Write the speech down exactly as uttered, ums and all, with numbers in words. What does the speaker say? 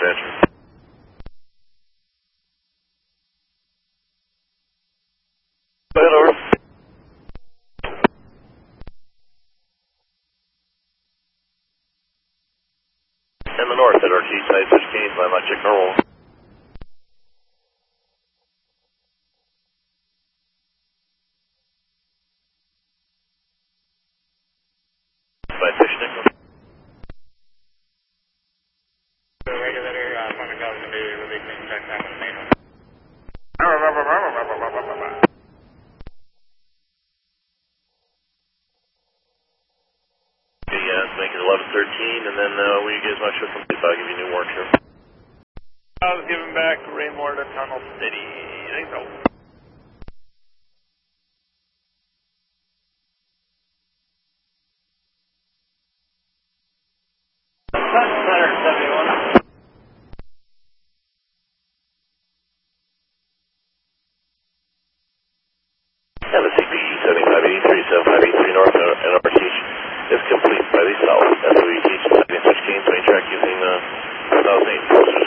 dispatcher. Go ahead, over. In the north at R T site fifteen, by my check normal. By fish nickel. Regulator, uh, Foreman Gulf to be releasing check time with main one. Okay, yeah, let's make it eleven thirteen, and then uh, when you guys want to show complete, I'll give you a new warrant here. I was giving back Rainwater to Tunnel City. Thanks, so. Center seventy-one. Yeah, the C P E seventy-five eighty-three, seventy-five eighty-three north and R T is complete by the south. That's what we teach in sixteen, so we track using uh, two thousand eight.